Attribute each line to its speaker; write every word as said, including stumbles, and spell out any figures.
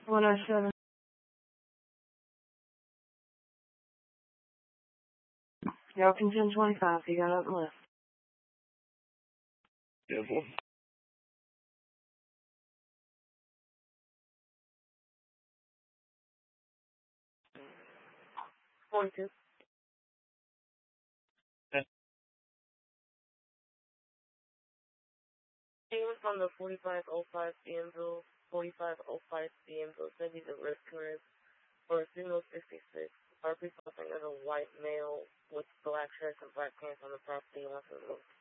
Speaker 1: one oh seven. Y'all can ten twenty-five if you got nothing left.
Speaker 2: Yeah, boy.
Speaker 1: forty-two.
Speaker 2: Yeah.
Speaker 1: Payment from the forty-five oh five Bienville, forty-five oh five Bienville said he's a risk career for a signal sixty-six. R P something as a white male with black shirts and black pants on the property wants to look.